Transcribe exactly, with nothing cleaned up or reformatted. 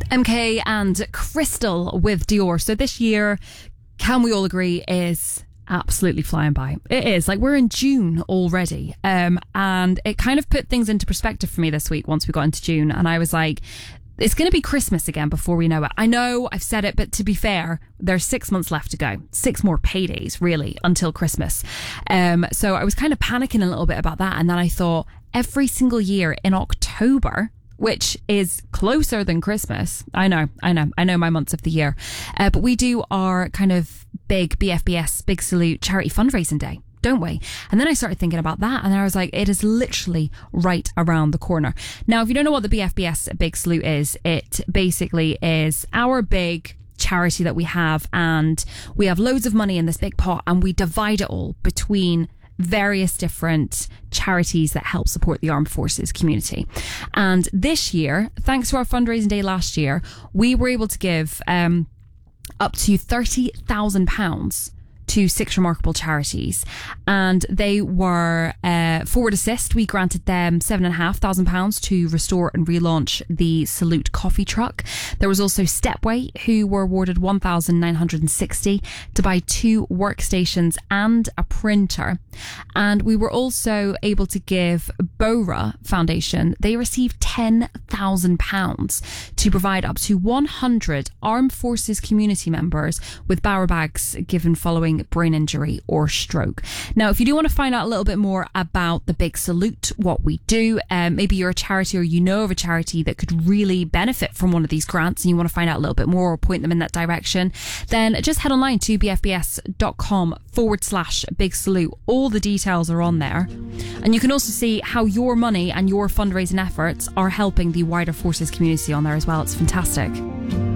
M K and Crystal with Dior. So this year, can we all agree, is absolutely flying by. It is. Like, we're in June already. Um, and it kind of put things into perspective for me this week once we got into June. And I was like, it's going to be Christmas again before we know it. I know I've said it, but to be fair, there's six months left to go. Six more paydays, really, until Christmas. Um, so I was kind of panicking a little bit about that. And then I thought, every single year in October, which is closer than Christmas. I know, I know, I know my months of the year. Uh, but we do our kind of big B F B S, Big Salute charity fundraising day, don't we? And then I started thinking about that, and I was like, it is literally right around the corner. Now, if you don't know what the B F B S Big Salute is, it basically is our big charity that we have, and we have loads of money in this big pot, and we divide it all between various different charities that help support the armed forces community. And this year, thanks to our fundraising day last year, we were able to give um, up to thirty thousand pounds to six remarkable charities. And they were uh, Forward Assist. We granted them seven and a half thousand pounds to restore and relaunch the Salute coffee truck. There was also Stepway, who were awarded one thousand nine hundred sixty to buy two workstations and a printer. And we were also able to give Bora Foundation, they received ten thousand pounds to provide up to one hundred armed forces community members with Bauer bags given following brain injury or stroke. Now, if you do want to find out a little bit more about the Big Salute, what we do, um, maybe you're a charity or you know of a charity that could really benefit from one of these grants and you want to find out a little bit more or point them in that direction, then just head online to bfbs.com forward slash Big Salute. All the details are on there. And you can also see how your money and your fundraising efforts are helping the wider forces community on there as well. It's fantastic.